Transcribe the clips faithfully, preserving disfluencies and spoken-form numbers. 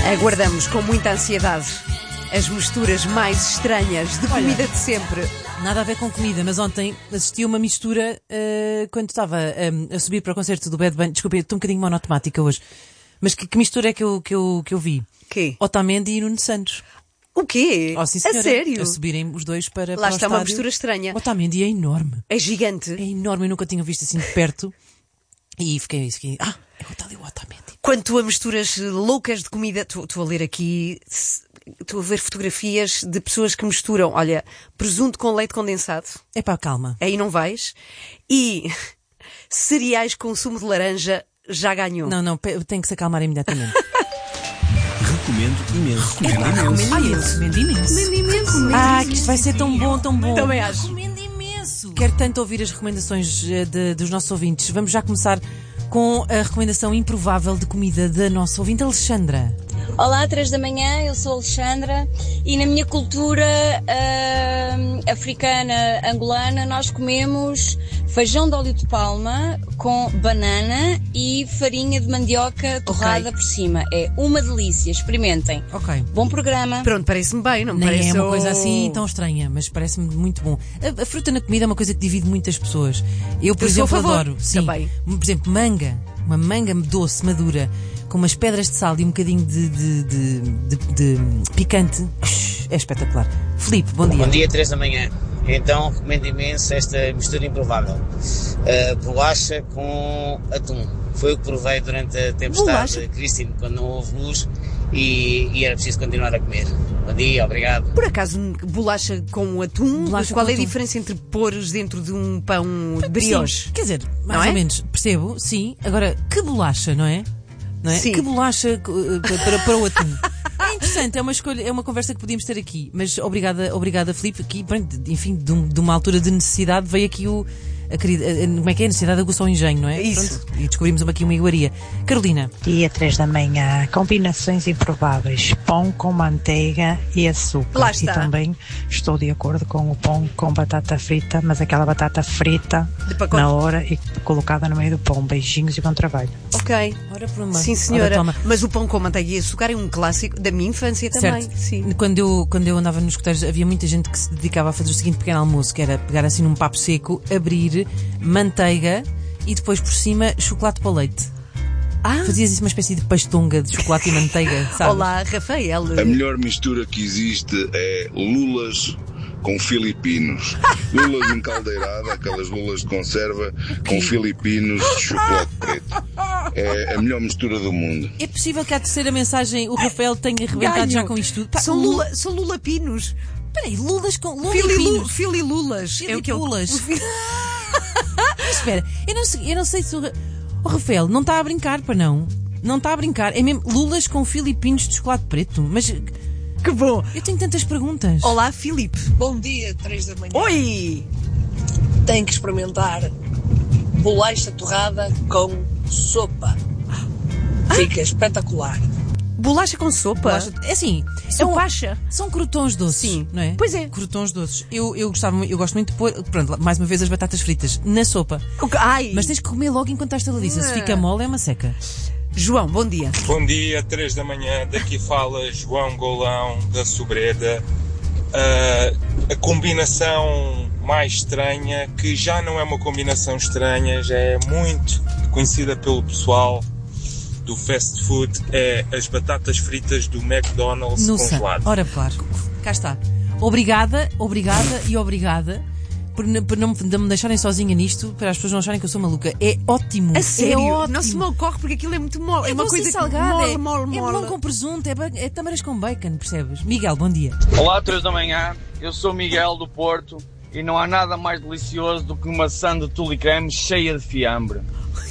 Aguardamos com muita ansiedade as misturas mais estranhas de comida de sempre. Nada a ver com comida, mas ontem assisti a uma mistura uh, quando estava um, a subir para o concerto do Bad Bunny. Desculpa, estou um bocadinho monotemática hoje. Mas que, que mistura é que eu, que eu, que eu vi? Quê? Otamendi e Nuno Santos. O quê? Oh, sim, a senhora, sério? A subirem os dois para, Lá para o está uma estádio. mistura estranha. Otamendi é enorme. É gigante. É enorme, eu nunca tinha visto assim de perto. E fiquei, fiquei ah, é o tal e o Otamendi. Quanto a misturas loucas de comida, estou a ler aqui, estou a ver fotografias de pessoas que misturam, olha, presunto com leite condensado. Epá, calma. Aí não vais. E cereais com sumo de laranja, já ganhou. Não, não, tem que se acalmar imediatamente. Recomendo imenso. Recomendo Epá, imenso. Ai, eu recomendo imenso. Recomendo imenso. Ah, que isto vai ser tão bom, tão bom. Também acho. Recomendo imenso. Quero tanto ouvir as recomendações eh, de- dos nossos ouvintes. Vamos já começar com a recomendação improvável de comida da nossa ouvinte Alexandra. Olá, três da manhã, eu sou Alexandra e na minha cultura ah, africana angolana nós comemos feijão de óleo de palma com banana e farinha de mandioca torrada Ok. por cima. É uma delícia, experimentem. Ok. Bom programa. Pronto, parece-me bem, não me Nem parece? é uma coisa oh, assim tão estranha, mas parece-me muito bom. A, a fruta na comida é uma coisa que divide muitas pessoas. Eu, por Eu sou a exemplo, favor, adoro. Sim, também. por exemplo, manga. Uma manga doce, madura, com umas pedras de sal e um bocadinho de, de, de, de- de picante. É espetacular. Filipe, bom dia. Bom dia, três da manhã. Então, recomendo imenso esta mistura improvável. Uh, bolacha com atum. Foi o que provei durante a tempestade Bolacha? de Christine, quando não houve luz e, e era preciso continuar a comer. Bom dia, obrigado. Por acaso, bolacha com atum, Bolacha qual com é a atum. diferença entre pôres dentro de um pão de brioche? Sim, quer dizer, mais Não é? ou menos, percebo, sim. Agora, que bolacha, não é? Não é? Sim. Que bolacha eh, para, para, para o atum. É interessante, é uma escolha, é uma conversa que podíamos ter aqui. Mas obrigada, obrigada Filipe, aqui, pronto, enfim, de, um- de uma altura de necessidade veio aqui o. A querida, a- como é que é? A necessidade aguçou o engenho, não é? Isso. Pronto, e descobrimos aqui uma iguaria. Carolina, Dia três da manhã, combinações improváveis, pão com manteiga e açúcar. Lá está. E também estou de acordo com o pão com batata frita, mas aquela batata frita De pacote. na hora e colocada no meio do pão. Beijinhos e bom trabalho. Ok. ora por uma. Sim, ora senhora. toma. Mas o pão com manteiga e açúcar é um clássico da minha infância também. Certo. Sim. Quando eu, quando eu andava nos escuteiros, havia muita gente que se dedicava a fazer o seguinte pequeno almoço, que era pegar assim num papo seco, abrir manteiga e depois por cima chocolate para o leite. Ah, Fazias isso uma espécie de pastonga de chocolate e manteiga, sabe? olá, Rafael. A melhor mistura que existe é lulas com filipinos. Lulas encaldeirada, aquelas lulas de conserva com filipinos de chocolate preto. É a melhor mistura do mundo. É possível que à terceira mensagem o Rafael tenha arrebentado Ganho. já com isto tudo? Pá, São, Lu- lula, são lulapinos. Peraí, lulas com Fililu, lulipinos. fililulas. É o que eu... Filipulas. Mas espera, eu não sei, eu não sei se o, Ra- o Rafael não está a brincar, para não. Não está a brincar. É mesmo lulas com filipinos de chocolate preto. Mas Que bom. eu tenho tantas perguntas. Olá, Filipe. Bom dia, três da manhã. Oi. Tem que experimentar bolacha torrada com sopa. Fica espetacular. Bolacha com sopa. Bolacha- É assim, é um- Sopacha. são crotons doces, Sim. não é? Pois é. Crotons doces. Eu, eu, gostava, mu- eu gosto muito de pôr, pronto, mais uma vez as batatas fritas na sopa. O que- Ai. Mas tens que comer logo enquanto estás estaladiça. Se Ah. fica mole é uma seca. João, bom dia. Bom dia, três da manhã, daqui fala João Golão da Sobreda. Ah, a combinação mais estranha, que já não é uma combinação estranha, já é muito conhecida pelo pessoal do fast food, é as batatas fritas do McDonald's No sa- congelado. Ora, claro. Cá está. Obrigada, obrigada e obrigada por, n- por não me não me deixarem sozinha nisto, para as pessoas não acharem que eu sou maluca. É ótimo. A sério? É ótimo. Não se me ocorre porque aquilo é muito mole. É, É uma doce e coisa salgada, que mole, é, mole, é mole. melão com presunto, é, ba- é tâmaras com bacon, percebes? Miguel, bom dia. Olá, três da manhã, eu sou Miguel do Porto e não há nada mais delicioso do que uma maçã de tule creme cheia de fiambre.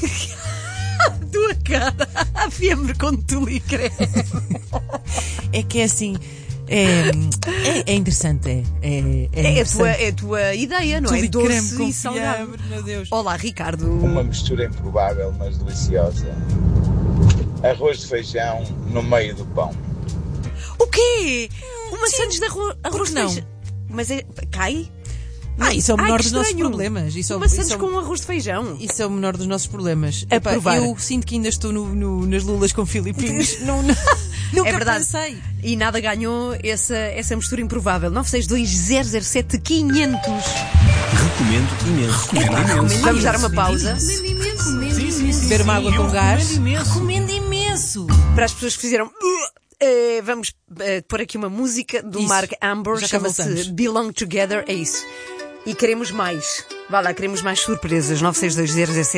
Tua cara. A fiambre com tule creme. É que é assim. É, é, é interessante, é. É, é, É a interessante. tua, é a tua ideia, não é? Tule creme Doce com e salgado. fiambre, meu Deus. Olá, Ricardo. Uma mistura improvável, mas deliciosa. Arroz de feijão no meio do pão. O quê? Uma sandes de arroz, arroz de não? feijão. Mas é... Cai? Ah, isso é o Ai, menor que dos nossos estranho. problemas. Isso é, o- Uma sandes isso é o- com arroz de feijão. Isso é o menor dos nossos problemas. A Epá, provar. eu sinto que ainda estou no- no- nas lulas com filipinos. não, não. Nunca é verdade. pensei. E nada ganhou essa, essa mistura improvável. nove seis dois zero zero sete quinhentos. Recomendo imenso. Recomendo Epá, imenso. vamos dar uma pausa Recomendo imenso. Recomendo Sim, sim, imenso. sim, Beber uma sim, água eu com gás. recomendo imenso. Recomendo imenso. para as pessoas que fizeram. Uh, eh, vamos eh, pôr aqui uma música do Isso. Mark Amber, Já cá voltamos. chama-se Belong Together. É isso. E queremos mais. Vá lá, queremos mais surpresas. nove seis dois zero zero sete